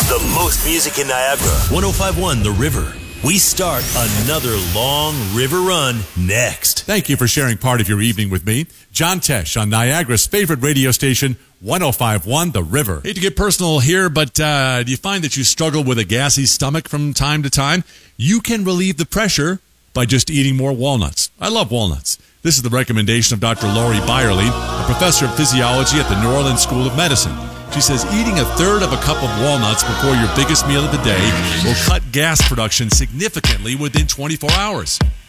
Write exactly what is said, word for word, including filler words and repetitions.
The most music in Niagara. one oh five point one The River. We start another long river run next. Thank you for sharing part of your evening with me. John Tesh on Niagara's favorite radio station, one oh five point one The River. Hate to get personal here, but uh, do you find that you struggle with a gassy stomach from time to time? You can relieve the pressure by just eating more walnuts. I love walnuts. This is the recommendation of Doctor Lori Byerly, a professor of physiology at the New Orleans School of Medicine. She says eating a third of a cup of walnuts before your biggest meal of the day will cut gas production significantly within twenty-four hours.